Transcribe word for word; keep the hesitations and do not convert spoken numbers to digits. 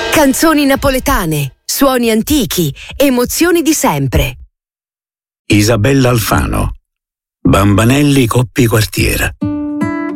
Canzoni napoletane, suoni antichi, emozioni di sempre. Isabella Alfano, Bambanelli Coppi Quartiera.